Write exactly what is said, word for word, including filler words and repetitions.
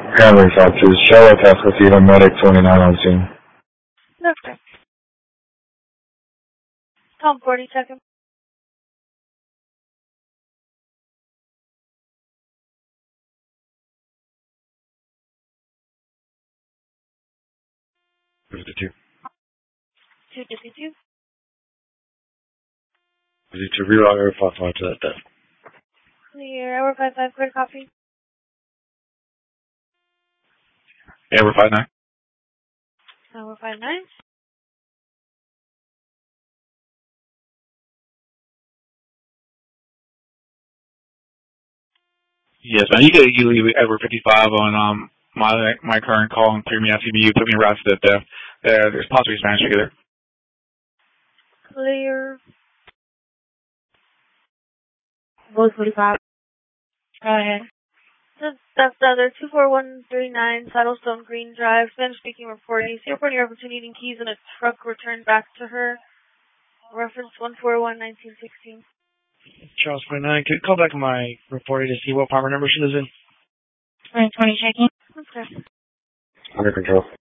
Hamburg offices. Charlotte Task Casino, Medic twenty-nine on scene. Okay. Tom, forty seconds. fifty-two. two fifty-two. fifty-two, reroute Air five five to that desk. Clear. Hour five five, clear copy. Air five nine. Hour five nine. Yes, man. You could you leave Edward fifty-five on um my my current call and clear me out C B U, put me right to the death. There, there's possibly Spanish together. Clear. Both forty-five. Go ahead. That's the other two four one three nine Saddlestone Green Drive. Spanish speaking reporting. Airport your opportunity keys in a truck returned back to her. Reference one four one nineteen sixteen. Charles twenty-nine. Could you call back my reporter to see what apartment number she lives in? twenty twenty checking. Okay. Under control.